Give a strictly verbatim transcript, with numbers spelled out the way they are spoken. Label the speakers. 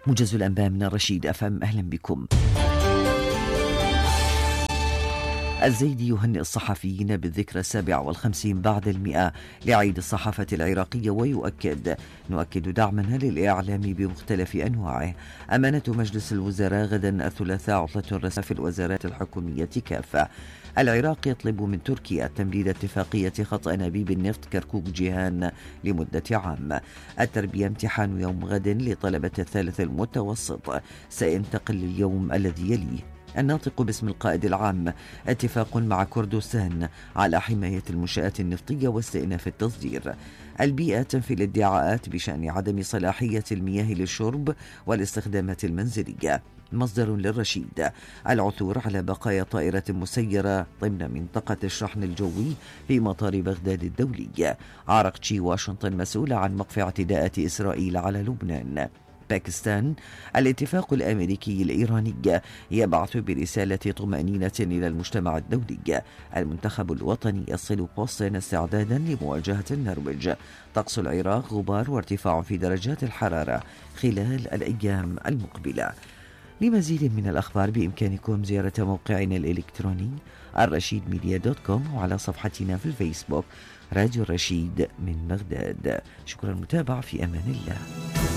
Speaker 1: موجز الأنباء من الرشيد أف أم، أهلا بكم. الزيدي يهنئ الصحفيين بالذكرى السابعة والخمسين بعد المئة لعيد الصحافة العراقية ويؤكد: نؤكد دعمنا للإعلام بمختلف أنواعه. أمانة مجلس الوزراء غدا الثلاثاء عطلة رسمية في الوزارات الحكومية كافة. العراق يطلب من تركيا تمديد اتفاقية خط أنابيب النفط كركوك جيهان لمدة عام. التربية امتحان يوم غد لطلبة الثالث المتوسط سينتقل اليوم الذي يليه. الناطق باسم القائد العام: اتفاق مع كردستان على حماية المنشآت النفطية واستئناف التصدير. البيئة تنفي الادعاءات بشأن عدم صلاحية المياه للشرب والاستخدامات المنزلية. مصدر للرشيد: العثور على بقايا طائرة مسيرة ضمن منطقة الشحن الجوي في مطار بغداد الدولي. عرقتشي: واشنطن مسؤولة عن وقف اعتداءات إسرائيل على لبنان. باكستان: الاتفاق الأمريكي الإيراني يبعث برسالة طمأنينة إلى المجتمع الدولي. المنتخب الوطني يصل بوسطن استعدادا لمواجهة النرويج. طقس العراق: غبار وارتفاع في درجات الحرارة خلال الأيام المقبلة. لمزيد من الأخبار بإمكانكم زيارة موقعنا الإلكتروني الرشيد ميديا دوت كوم وعلى صفحتنا في الفيسبوك راديو الرشيد من بغداد. شكرا للمتابعة، في أمان الله.